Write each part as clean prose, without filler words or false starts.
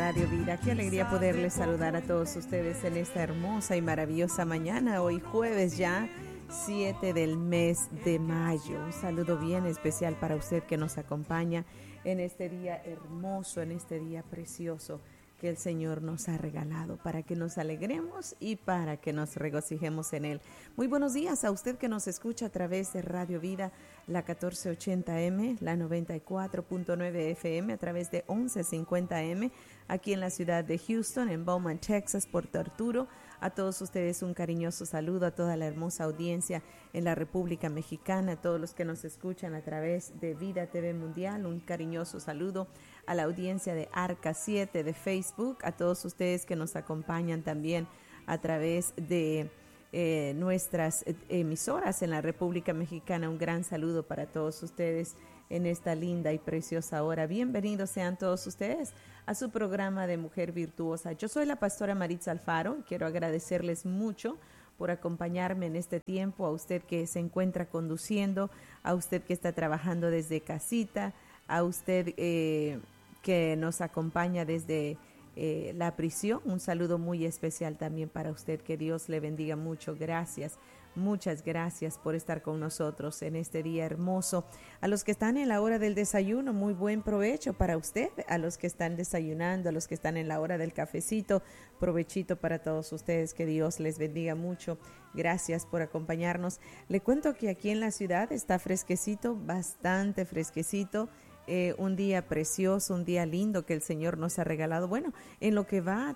Radio Vida. Qué alegría poderles saludar a todos ustedes en esta hermosa y maravillosa mañana. Hoy jueves ya, 7 del mes de mayo. Un saludo bien especial para usted que nos acompaña en este día hermoso, en este día precioso que el Señor nos ha regalado, para que nos alegremos y para que nos regocijemos en Él. Muy buenos días a usted que nos escucha a través de Radio Vida, la 1480M, la 94.9 FM, a través de 1150M, aquí en la ciudad de Houston, en Beaumont, Texas, Puerto Arturo. A todos ustedes un cariñoso saludo, a toda la hermosa audiencia en la República Mexicana, a todos los que nos escuchan a través de Vida TV Mundial, un cariñoso saludo a la audiencia de Arca 7 de Facebook, a todos ustedes que nos acompañan también a través de nuestras emisoras en la República Mexicana. Un gran saludo para todos ustedes en esta linda y preciosa hora. Bienvenidos sean todos ustedes a su programa de Mujer Virtuosa. Yo soy la pastora Maritza Alfaro y quiero agradecerles mucho por acompañarme en este tiempo, a usted que se encuentra conduciendo, a usted que está trabajando desde casita, a usted que nos acompaña desde la prisión. Un saludo muy especial también para usted, que Dios le bendiga mucho. Gracias, muchas gracias por estar con nosotros en este día hermoso. A los que están en la hora del desayuno, muy buen provecho para usted. A los que están desayunando, a los que están en la hora del cafecito, provechito para todos ustedes, que Dios les bendiga mucho. Gracias por acompañarnos. Le cuento que aquí en la ciudad está fresquecito, bastante fresquecito. Un día precioso, un día lindo que el Señor nos ha regalado. Bueno, en lo que va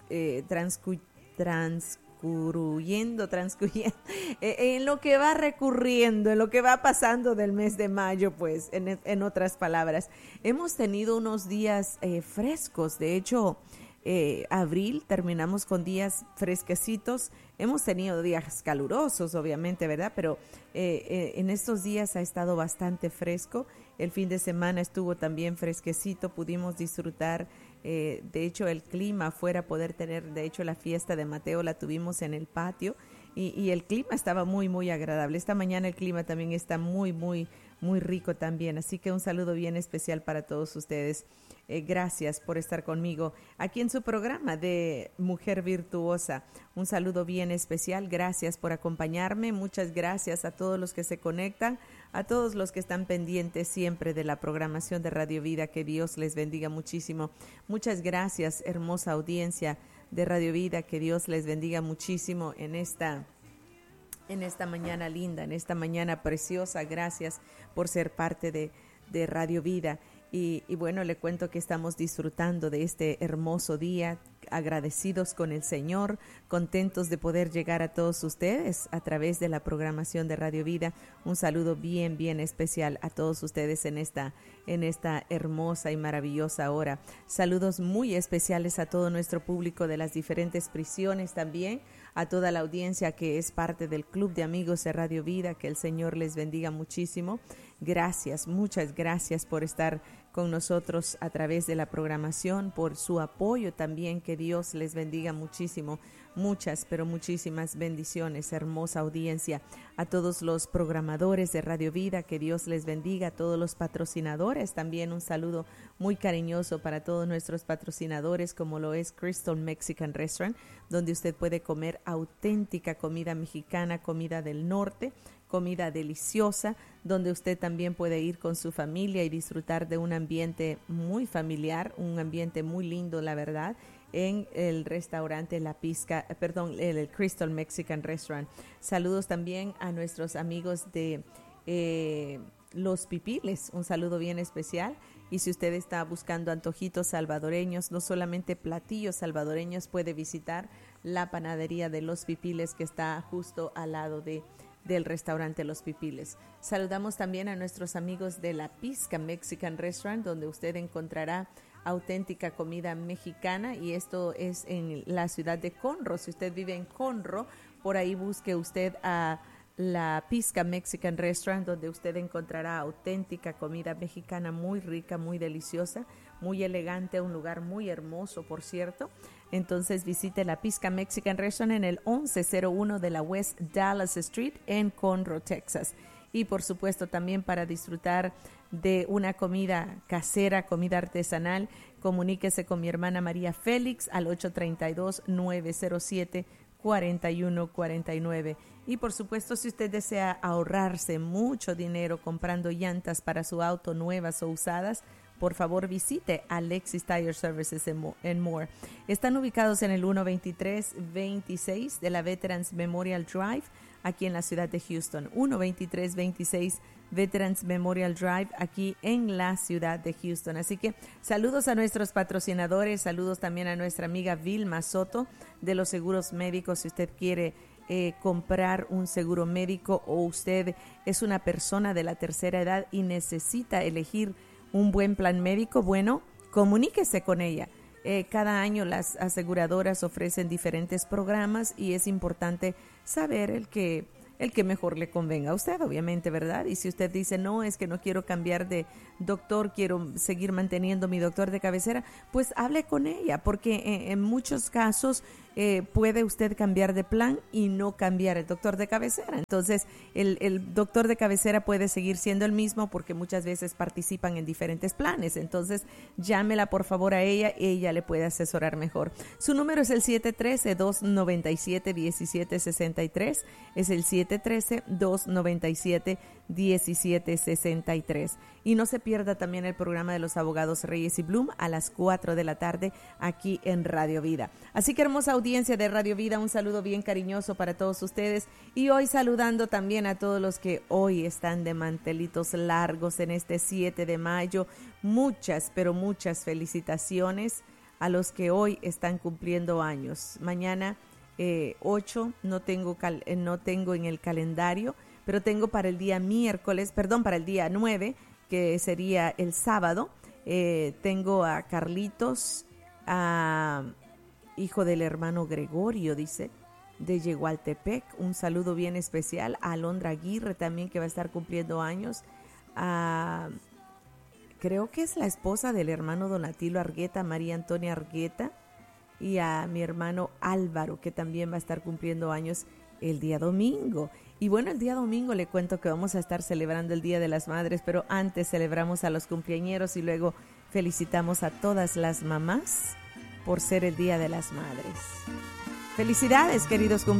transcurriendo, en lo que va recurriendo, en lo que va pasando del mes de mayo, pues, en otras palabras, hemos tenido unos días frescos. De hecho, abril terminamos con días fresquecitos. Hemos tenido días calurosos, obviamente, ¿verdad? Pero en estos días ha estado bastante fresco. El fin de semana estuvo también fresquecito, pudimos disfrutar, de hecho, el clima afuera, poder tener, de hecho, la fiesta de Mateo la tuvimos en el patio y el clima estaba muy, muy agradable. Esta mañana el clima también está muy, muy, muy rico también, así que un saludo bien especial para todos ustedes. Gracias por estar conmigo aquí en su programa de Mujer Virtuosa. Un saludo bien especial. Gracias por acompañarme. Muchas gracias a todos los que se conectan, a todos los que están pendientes siempre de la programación de Radio Vida. Que Dios les bendiga muchísimo. Muchas gracias, hermosa audiencia de Radio Vida. Que Dios les bendiga muchísimo en esta mañana linda, en esta mañana preciosa. Gracias por ser parte de Radio Vida. Y bueno, le cuento que estamos disfrutando de este hermoso día, agradecidos con el Señor, contentos de poder llegar a todos ustedes a través de la programación de Radio Vida. Un saludo bien, bien especial a todos ustedes en esta hermosa y maravillosa hora. Saludos muy especiales a todo nuestro público de las diferentes prisiones también, a toda la audiencia que es parte del Club de Amigos de Radio Vida. Que el Señor les bendiga muchísimo. Gracias, muchas gracias por estar con nosotros a través de la programación, por su apoyo también. Que Dios les bendiga muchísimo. Muchas, pero muchísimas bendiciones, hermosa audiencia. A todos los programadores de Radio Vida, que Dios les bendiga. A todos los patrocinadores también un saludo muy cariñoso para todos nuestros patrocinadores, como lo es Crystal Mexican Restaurant, donde usted puede comer auténtica comida mexicana, comida del norte, comida deliciosa, donde usted también puede ir con su familia y disfrutar de un ambiente muy familiar, un ambiente muy lindo, la verdad, en el restaurante el Crystal Mexican Restaurant. Saludos también a nuestros amigos de Los Pipiles, un saludo bien especial. Y si usted está buscando antojitos salvadoreños, no solamente platillos salvadoreños, puede visitar la panadería de Los Pipiles, que está justo al lado del restaurante Los Pipiles. Saludamos también a nuestros amigos de La Pizca Mexican Restaurant, donde usted encontrará auténtica comida mexicana, y esto es en la ciudad de Conroe. Si usted vive en Conroe, por ahí busque usted a La Pizca Mexican Restaurant, donde usted encontrará auténtica comida mexicana muy rica, muy deliciosa, muy elegante, un lugar muy hermoso, por cierto. Entonces visite La Pizca Mexican Restaurant en el 1101 de la West Dallas Street en Conroe, Texas. Y por supuesto también para disfrutar de una comida casera, comida artesanal, comuníquese con mi hermana María Félix al 832-907-4149. Y por supuesto, si usted desea ahorrarse mucho dinero comprando llantas para su auto nuevas o usadas, por favor visite Alexis Tire Services en Moore. Están ubicados en el 12326 de la Veterans Memorial Drive, aquí en la ciudad de Houston. 12326 Veterans Memorial Drive, aquí en la ciudad de Houston. Así que saludos a nuestros patrocinadores, saludos también a nuestra amiga Vilma Soto de los seguros médicos. Si usted quiere comprar un seguro médico o usted es una persona de la tercera edad y necesita elegir un buen plan médico, bueno, comuníquese con ella. Cada año las aseguradoras ofrecen diferentes programas y es importante saber el que mejor le convenga a usted, obviamente, ¿verdad? Y si usted dice, no, es que no quiero cambiar de doctor, quiero seguir manteniendo mi doctor de cabecera, pues hable con ella, porque en muchos casos puede usted cambiar de plan y no cambiar el doctor de cabecera. Entonces, el doctor de cabecera puede seguir siendo el mismo porque muchas veces participan en diferentes planes. Entonces, llámela por favor a ella le puede asesorar mejor. Su número es el 713-297-1763, es el 713-297-1763. Y no se pierda también el programa de los abogados Reyes y Bloom a las 4 de la tarde aquí en Radio Vida. Así que hermosa audiencia de Radio Vida, un saludo bien cariñoso para todos ustedes y hoy saludando también a todos los que hoy están de mantelitos largos en este 7 de mayo. Muchas, pero muchas felicitaciones a los que hoy están cumpliendo años. Mañana 8 no tengo en el calendario, pero tengo para el día para el día 9, que sería el sábado. Tengo a Carlitos, hijo del hermano Gregorio, dice, de Yegualtepec. Un saludo bien especial a Alondra Aguirre también, que va a estar cumpliendo años. Creo que es la esposa del hermano Donatilo Argueta, María Antonia Argueta. Y a mi hermano Álvaro, que también va a estar cumpliendo años el día domingo. Y bueno, el día domingo le cuento que vamos a estar celebrando el Día de las Madres, pero antes celebramos a los cumpleañeros y luego felicitamos a todas las mamás por ser el Día de las Madres. Felicidades, queridos cumpleaños.